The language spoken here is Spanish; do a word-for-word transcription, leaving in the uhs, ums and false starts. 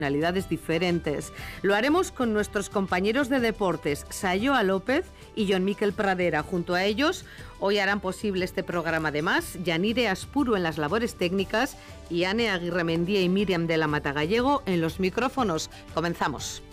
personalidades diferentes. Lo haremos con nuestros compañeros de deportes, Sayoa López y John Miquel Pradera. Junto a ellos, hoy harán posible este programa. Además, Yanire Aspuru en las labores técnicas y Ane Aguirremendía y Miriam de la Mata Gallego en los micrófonos. Comenzamos.